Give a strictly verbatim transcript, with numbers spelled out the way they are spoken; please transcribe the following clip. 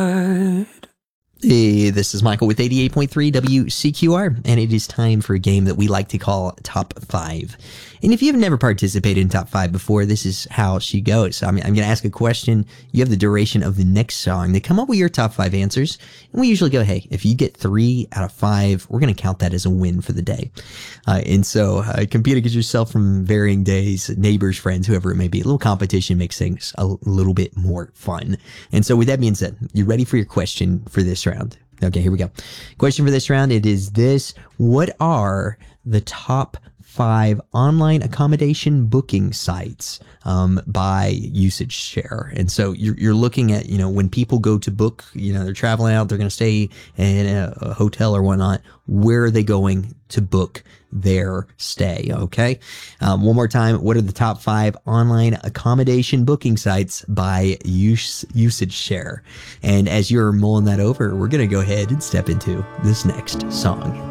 Hey, this is Michael with eighty-eight point three W C Q R, and it is time for a game that we like to call Top five. And if you've never participated in Top five before, this is how she goes. I'm, I'm going to ask a question. You have the duration of the next song to come up with your top five answers. And we usually go, hey, if you get three out of five, we're going to count that as a win for the day. Uh, and so uh, compete against yourself from varying days, neighbors, friends, whoever it may be. A little competition makes things a little bit more fun. And so with that being said, you ready for your question for this round? Okay, here we go. Question for this round, it is this. What are the top five online accommodation booking sites um, by usage share? And so you're, you're looking at, you know, when people go to book, you know, they're traveling out, they're going to stay in a, a hotel or whatnot. Where are they going to book their stay? Okay. Um, one more time. What are the top five online accommodation booking sites by use, usage share? And as you're mulling that over, we're going to go ahead and step into this next song.